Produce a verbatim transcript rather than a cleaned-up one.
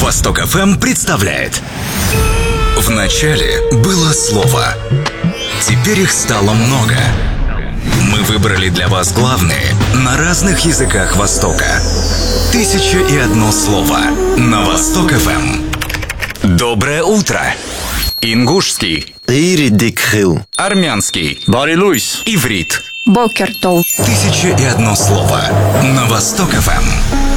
Восток эф эм представляет. В начале было слово. Теперь их стало много. Мы выбрали для вас главные на разных языках Востока. Тысяча и одно слово на Восток эф эм. Доброе утро. Ингушский. Иридикхил. Армянский. Барилуйс. Иврит. Бокер Тоу. Тысяча и одно слово на Восток эф эм.